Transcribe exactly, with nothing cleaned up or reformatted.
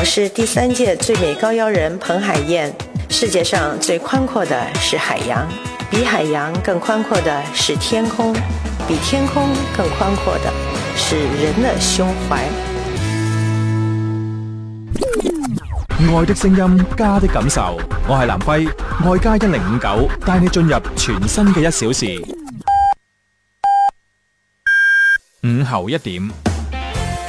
是第三届最美高腰人彭海燕。世界上最宽阔的是海洋，比海洋更宽阔的是天空，比天空更宽阔的是人的胸懷。 愛的聲音，家的感受。我係南輝，愛家一零五九，帶你進入全新嘅一小時。午後一點。